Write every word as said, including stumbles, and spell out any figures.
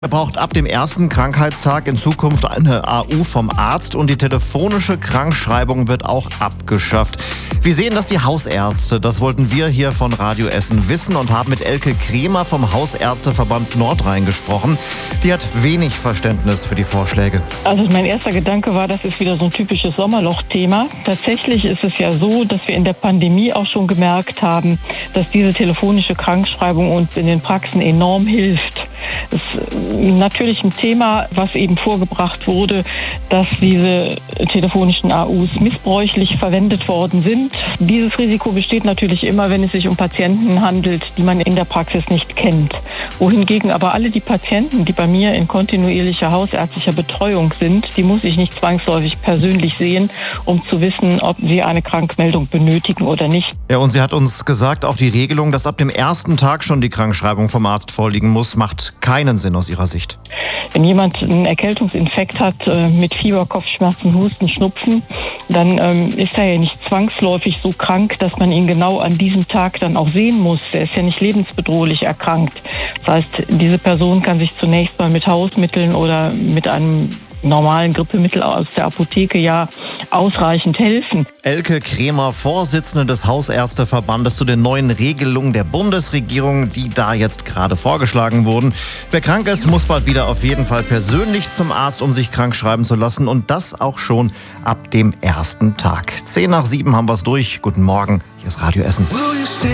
Er braucht ab dem ersten Krankheitstag in Zukunft eine A U vom Arzt und die telefonische Krankschreibung wird auch abgeschafft. Wie sehen das die Hausärzte? Das wollten wir hier von Radio Essen wissen und haben mit Elke Kremer vom Hausärzteverband Nordrhein gesprochen. Die hat wenig Verständnis für die Vorschläge. Also mein erster Gedanke war, das ist wieder so ein typisches Sommerloch-Thema. Tatsächlich ist es ja so, dass wir in der Pandemie auch schon gemerkt haben, dass diese telefonische Krankschreibung uns in den Praxen enorm hilft. Es ist natürlich ein Thema, was eben vorgebracht wurde, dass diese telefonischen A Us missbräuchlich verwendet worden sind. Dieses Risiko besteht natürlich immer, wenn es sich um Patienten handelt, die man in der Praxis nicht kennt. Wohingegen aber alle die Patienten, die bei mir in kontinuierlicher hausärztlicher Betreuung sind, die muss ich nicht zwangsläufig persönlich sehen, um zu wissen, ob sie eine Krankmeldung benötigen oder nicht. Ja, und sie hat uns gesagt, auch die Regelung, dass ab dem ersten Tag schon die Krankschreibung vom Arzt vorliegen muss, macht keinen Sinn aus ihrer Sicht. Wenn jemand einen Erkältungsinfekt hat äh, mit Fieber, Kopfschmerzen, Husten, Schnupfen, dann ähm, ist er ja nicht zwangsläufig so krank, dass man ihn genau an diesem Tag dann auch sehen muss. Er ist ja nicht lebensbedrohlich erkrankt. Das heißt, diese Person kann sich zunächst mal mit Hausmitteln oder mit einem normalen Grippemittel aus der Apotheke ja ausreichend helfen. Elke Kremer, Vorsitzende des Hausärzteverbandes, zu den neuen Regelungen der Bundesregierung, die da jetzt gerade vorgeschlagen wurden. Wer krank ist, muss bald wieder auf jeden Fall persönlich zum Arzt, um sich krank schreiben zu lassen. Und das auch schon ab dem ersten Tag. Zehn nach sieben haben wir es durch. Guten Morgen, hier ist Radio Essen.